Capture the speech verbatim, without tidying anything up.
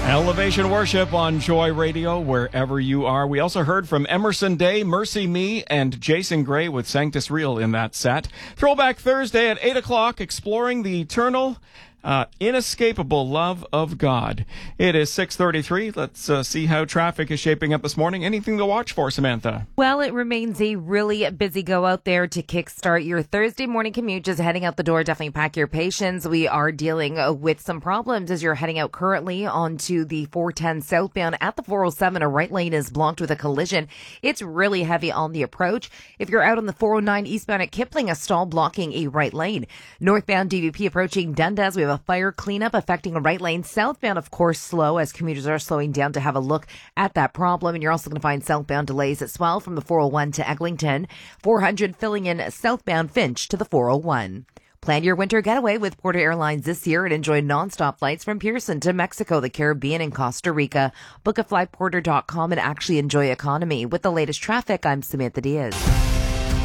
Elevation Worship on Joy Radio, wherever you are. We also heard from Emerson Day, Mercy Me, and Jason Gray with Sanctus Real in that set. Throwback Thursday at eight o'clock, exploring the eternal, uh, inescapable love of God. It is six thirty-three. Let's uh, see how traffic is shaping up this morning. Anything to watch for, Samantha? Well, it remains a really busy go out there to kickstart your Thursday morning commute. Just heading out the door, definitely pack your patience. We are dealing uh, with some problems as you're heading out currently onto the four ten southbound at the four oh seven. A right lane is blocked with a collision. It's really heavy on the approach. If you're out on the four oh nine eastbound at Kipling, a stall blocking a right lane. Northbound D V P approaching Dundas. We have a fire cleanup affecting a right lane. Southbound, of course, slow as commuters are slowing down to have a look at that problem. And you're also going to find southbound delays as well from the four oh one to Eglinton. four hundred filling in southbound Finch to the four oh one. Plan your winter getaway with Porter Airlines this year and enjoy nonstop flights from Pearson to Mexico, the Caribbean, and Costa Rica. Book a fly porter dot com and actually enjoy economy. With the latest traffic, I'm Samantha Diaz.